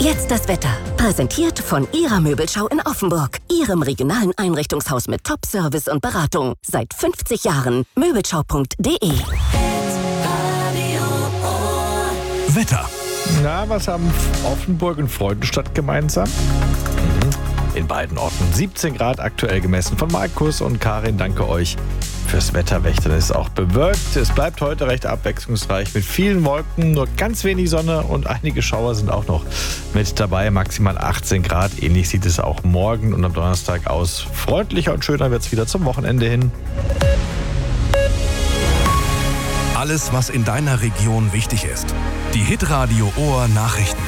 Jetzt das Wetter. Präsentiert von Ihrer Möbelschau in Offenburg. Ihrem regionalen Einrichtungshaus mit Top-Service und Beratung. Seit 50 Jahren. Möbelschau.de. Wetter. Na, was haben Offenburg und Freudenstadt gemeinsam? In beiden Orten 17 Grad aktuell gemessen. Von Markus und Karin, danke euch fürs Wetterwächter. Es ist auch bewölkt. Es bleibt heute recht abwechslungsreich mit vielen Wolken, nur ganz wenig Sonne und einige Schauer sind auch noch mit dabei. Maximal 18 Grad. Ähnlich sieht es auch morgen und am Donnerstag aus. Freundlicher und schöner wird es wieder zum Wochenende hin. Alles, was in deiner Region wichtig ist. Die Hitradio Ohr Nachrichten.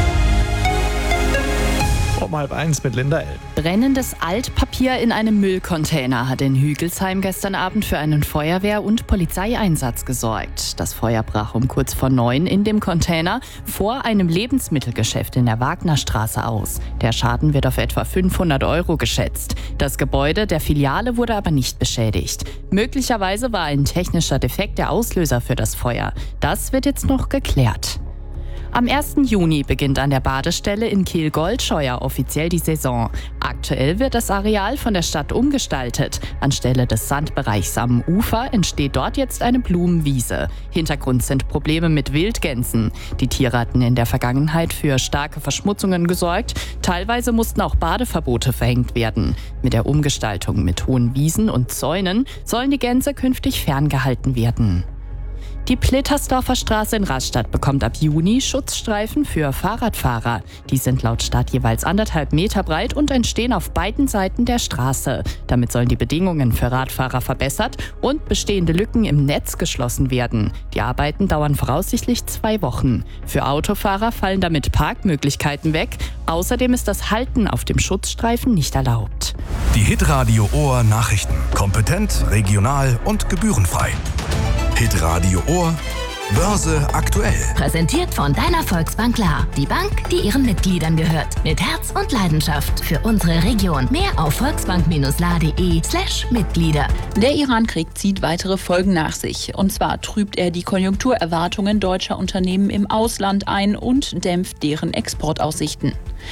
Um 12:30 mit Linda L. Brennendes Altpapier in einem Müllcontainer hat in Hügelsheim gestern Abend für einen Feuerwehr- und Polizeieinsatz gesorgt. Das Feuer brach um kurz vor 9 in dem Container vor einem Lebensmittelgeschäft in der Wagnerstraße aus. Der Schaden wird auf etwa 500 € geschätzt. Das Gebäude der Filiale wurde aber nicht beschädigt. Möglicherweise war ein technischer Defekt der Auslöser für das Feuer. Das wird jetzt noch geklärt. Am 1. Juni beginnt an der Badestelle in Kehl-Goldscheuer offiziell die Saison. Aktuell wird das Areal von der Stadt umgestaltet. Anstelle des Sandbereichs am Ufer entsteht dort jetzt eine Blumenwiese. Hintergrund sind Probleme mit Wildgänsen. Die Tiere hatten in der Vergangenheit für starke Verschmutzungen gesorgt. Teilweise mussten auch Badeverbote verhängt werden. Mit der Umgestaltung mit hohen Wiesen und Zäunen sollen die Gänse künftig ferngehalten werden. Die Plittersdorfer Straße in Rastatt bekommt ab Juni Schutzstreifen für Fahrradfahrer. Die sind laut Stadt jeweils 1,5 Meter breit und entstehen auf beiden Seiten der Straße. Damit sollen die Bedingungen für Radfahrer verbessert und bestehende Lücken im Netz geschlossen werden. Die Arbeiten dauern voraussichtlich 2 Wochen. Für Autofahrer fallen damit Parkmöglichkeiten weg. Außerdem ist das Halten auf dem Schutzstreifen nicht erlaubt. Die Hitradio Ohr Nachrichten. Kompetent, regional und gebührenfrei. Hitradio Ohr, Börse aktuell. Präsentiert von deiner Volksbank Klar. Die Bank, die ihren Mitgliedern gehört. Mit Herz und Leidenschaft für unsere Region. Mehr auf volksbank-la.de/Mitglieder. Der Iran-Krieg zieht weitere Folgen nach sich. Und zwar trübt er die Konjunkturerwartungen deutscher Unternehmen im Ausland ein und dämpft deren Exportaussichten.